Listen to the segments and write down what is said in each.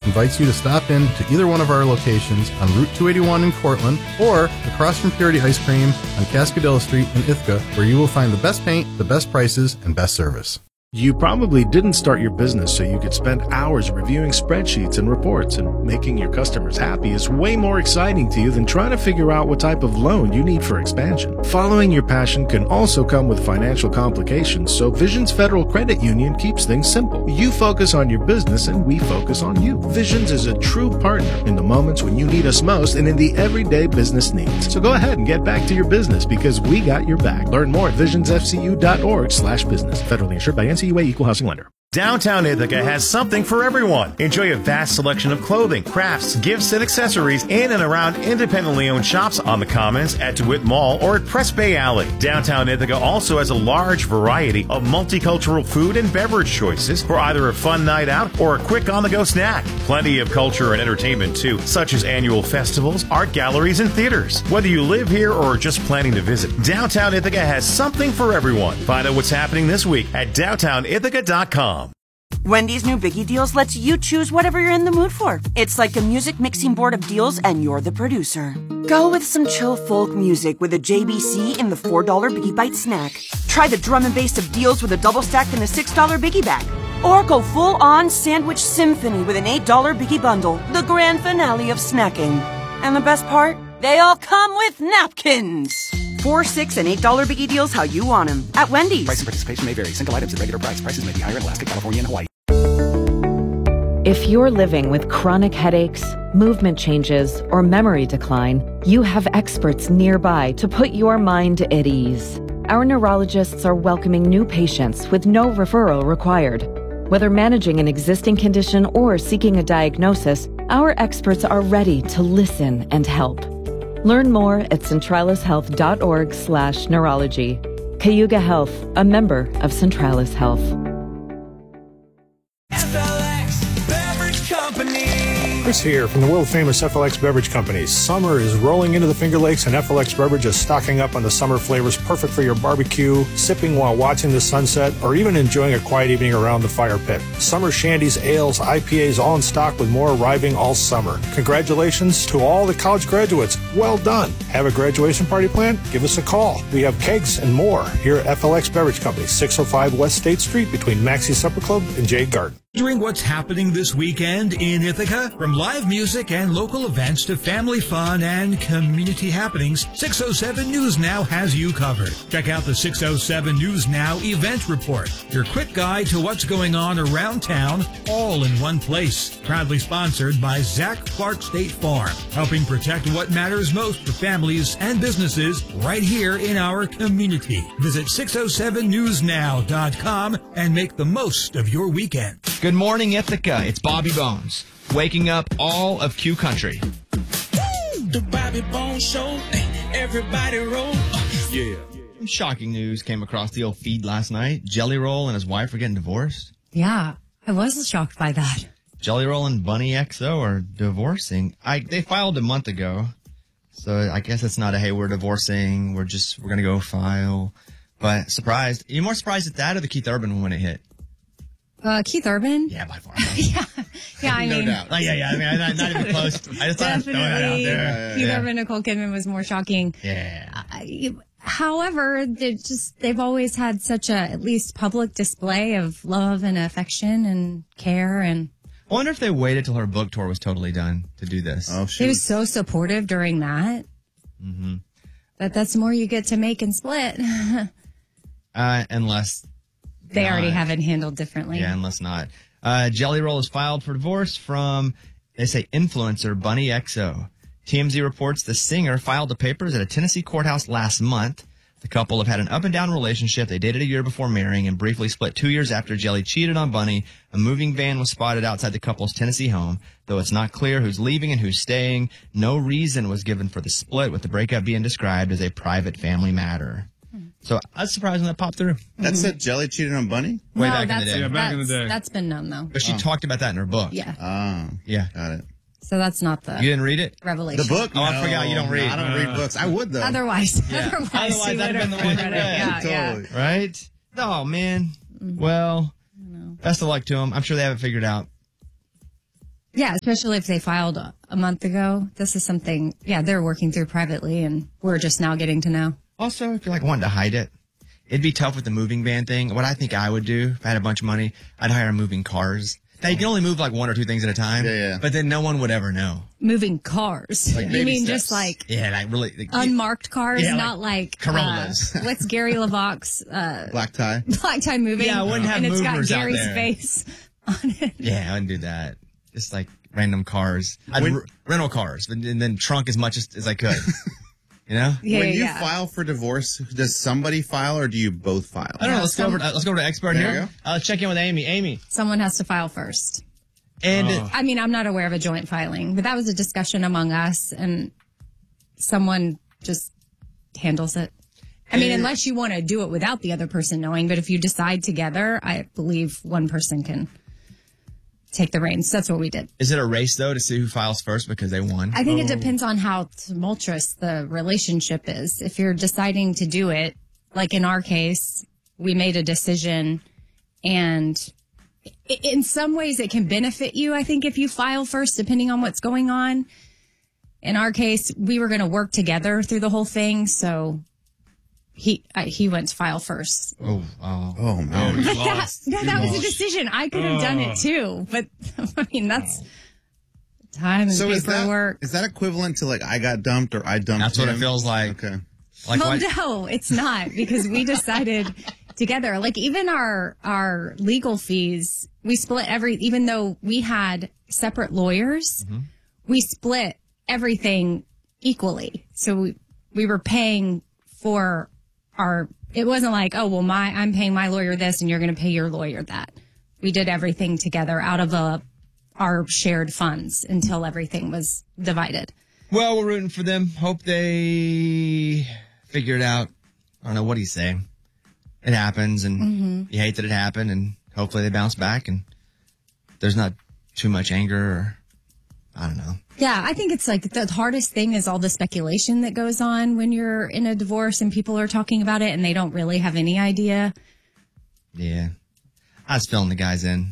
invites you to stop in to either one of our locations on Route 281 in Cortland or across from Purity Ice Cream on Cascadilla Street in Ithaca, where you will find the best paint, the best prices, and best service. You probably didn't start your business so you could spend hours reviewing spreadsheets and reports, and making your customers happy is way more exciting to you than trying to figure out what type of loan you need for expansion. Following your passion can also come with financial complications, so Visions Federal Credit Union keeps things simple. You focus on your business and we focus on you. Visions is a true partner in the moments when you need us most and in the everyday business needs. So go ahead and get back to your business because we got your back. Learn more at visionsfcu.org/business. Federally insured by NCUA Equal Housing Lender. Downtown Ithaca has something for everyone. Enjoy a vast selection of clothing, crafts, gifts, and accessories in and around independently owned shops on the Commons, at DeWitt Mall, or at Press Bay Alley. Downtown Ithaca also has a large variety of multicultural food and beverage choices for either a fun night out or a quick on-the-go snack. Plenty of culture and entertainment, too, such as annual festivals, art galleries, and theaters. Whether you live here or are just planning to visit, Downtown Ithaca has something for everyone. Find out what's happening this week at downtownithaca.com. Wendy's new Biggie Deals lets you choose whatever you're in the mood for. It's like a music mixing board of deals, and you're the producer. Go with some chill folk music with a JBC in the $4 Biggie Bite snack. Try the drum and bass of deals with a double stack in the $6 Biggie Bag. Or go full-on sandwich symphony with an $8 Biggie Bundle, the grand finale of snacking. And the best part? They all come with napkins. $4, $6, and $8 Biggie Deals how you want them at Wendy's. Price and participation may vary. Single items at regular price. Prices may be higher in Alaska, California, and Hawaii. If you're living with chronic headaches, movement changes, or memory decline, you have experts nearby to put your mind at ease. Our neurologists are welcoming new patients with no referral required. Whether managing an existing condition or seeking a diagnosis, our experts are ready to listen and help. Learn more at centralishealth.org/neurology. Cayuga Health, a member of Centralis Health. Chris here from the world-famous FLX Beverage Company. Summer is rolling into the Finger Lakes, and FLX Beverage is stocking up on the summer flavors perfect for your barbecue, sipping while watching the sunset, or even enjoying a quiet evening around the fire pit. Summer shandies, ales, IPAs all in stock, with more arriving all summer. Congratulations to all the college graduates. Well done. Have a graduation party planned? Give us a call. We have kegs and more here at FLX Beverage Company, 605 West State Street between Maxie Supper Club and Jade Garden. Wondering what's happening this weekend in Ithaca? From live music and local events to family fun and community happenings, 607 News Now has you covered. Check out the 607 News Now event report, your quick guide to what's going on around town, all in one place. Proudly sponsored by Zach Clark State Farm, helping protect what matters most for families and businesses right here in our community. Visit 607newsnow.com and make the most of your weekend. Good morning, Ithaca. It's Bobby Bones, waking up all of Q Country. The Bobby Bones Show, everybody roll. Yeah. Some shocking news came across the old feed last night. Jelly Roll and his wife are getting divorced. Yeah, I was shocked by that. Jelly Roll and Bunny XO are divorcing. They filed a month ago, so I guess it's not a, hey, we're divorcing, we're going to go file. But surprised. Are you more surprised at that or the Keith Urban one when it hit? Keith Urban? Yeah, by far. yeah, I no mean. doubt. Yeah. I mean, not even close. I just thought I'd throw that out there. Keith Urban, Nicole Kidman was more shocking. Yeah. However, they've always had such a, at least public display of love and affection and care. And I wonder if they waited till her book tour was totally done to do this. Oh, she was so supportive during that. Mm-hmm. But that's more you get to make and split. Unless they already have it handled differently. Yeah, unless not. Jelly Roll is filed for divorce from, they say, influencer Bunny XO. TMZ reports the singer filed the papers at a Tennessee courthouse last month. The couple have had an up-and-down relationship. They dated a year before marrying and briefly split 2 years after Jelly cheated on Bunny. A moving van was spotted outside the couple's Tennessee home. Though it's not clear who's leaving and who's staying, no reason was given for the split, with the breakup being described as a private family matter. So I was surprised when that popped through. That said Jelly cheated on Bunny? Way back in the day. Yeah, back in the day. That's been known, though. But she talked about that in her book. Yeah. Yeah. Got it. So that's not the... You didn't read it? Revelation. The book? Oh, I forgot you don't read. No, I don't read books. I would, though. Otherwise Yeah. Otherwise, he that'd have been the one you read. Yeah. Right? Oh, man. Well, best of luck to them. I'm sure they have it figured out. Yeah, especially if they filed a month ago. This is something, they're working through privately, and we're just now getting to know. Also, if you're like wanting to hide it, it'd be tough with the moving van thing. What I think I would do if I had a bunch of money, I'd hire moving cars. Now, you can only move like one or two things at a time. Yeah. But then no one would ever know. Moving cars. Like you mean steps. just like really unmarked cars, not like Corollas. What's Gary Levoc's black tie? Black tie moving. Yeah, I wouldn't have and it's got movers out Gary's there. face on it. Yeah, I wouldn't do that. Just like random cars. I'd rental cars, and then trunk as much as I could. You know? When you file for divorce, does somebody file or do you both file? I don't know. Let's go over to expert There you here. Let's check in with Amy. Amy. Someone has to file first. And I mean, I'm not aware of a joint filing, but that was a discussion among us, and someone just handles it. I mean, unless you want to do it without the other person knowing, but if you decide together, I believe one person can take the reins. That's what we did. Is it a race, though, to see who files first because they won? I think it depends on how tumultuous the relationship is. If you're deciding to do it, like in our case, we made a decision, and in some ways it can benefit you, I think, if you file first, depending on what's going on. In our case, we were going to work together through the whole thing, so he went to file first. Oh man. That was a decision. I could have done it too, but I mean, that's time and paperwork. Is that equivalent to like I got dumped or I dumped That's what him? it feels like. Okay. No, it's not, because we decided together. Like even our legal fees, we split even though we had separate lawyers, we split everything equally. So we were paying for it wasn't like, oh, well, I'm paying my lawyer this and you're going to pay your lawyer that. We did everything together out of our shared funds until everything was divided. Well, we're rooting for them. Hope they figure it out. I don't know. What do you say? It happens, and you hate that it happened, and hopefully they bounce back, and there's not too much anger, or I don't know. Yeah, I think it's like the hardest thing is all the speculation that goes on when you're in a divorce and people are talking about it and they don't really have any idea. Yeah. I was filling the guys in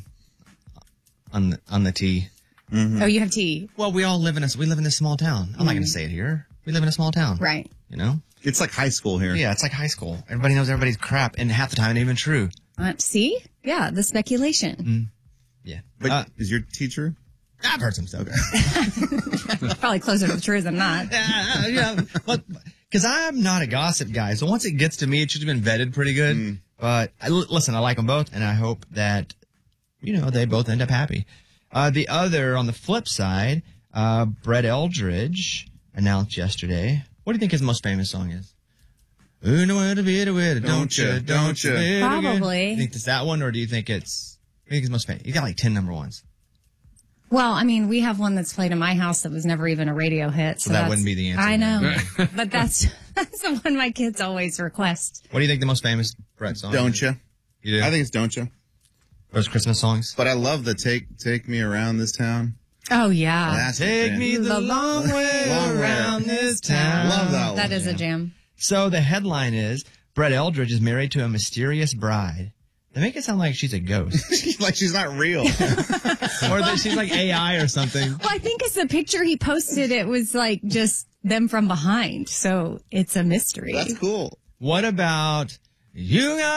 on the tea. Oh, you have tea? Well, we live in this small town. I'm not going to say it here. We live in a small town. Right. You know? It's like high school here. Yeah, it's like high school. Everybody knows everybody's crap, and half the time it ain't even true. See? Yeah, the speculation. Yeah. But is your teacher? I've heard some stuff. Probably closer to the truth than not. Yeah, because I'm not a gossip guy. So once it gets to me, it should have been vetted pretty good. But listen, I like them both, and I hope that, they both end up happy. The other, on the flip side, Brett Eldridge announced yesterday. What do you think his most famous song is? Don't you? Probably. You think it's that one, or do you think it's most famous? You got like 10 number ones. Well, I mean, we have one that's played in my house that was never even a radio hit. So that wouldn't be the answer. I know. But that's the one my kids always request. What do you think the most famous Brett song Don't is? You? You do? I think it's Don't You. Those Christmas songs. But I love the Take Me Around This Town. Oh, yeah. That's Take me the long way around this town. Love that one. That is a jam. So the headline is, Brett Eldridge is married to a mysterious bride. They make it sound like she's a ghost. Like she's not real. Or that she's like AI or something. Well, I think it's the picture he posted. It was like just them from behind. So it's a mystery. That's cool. What about, you got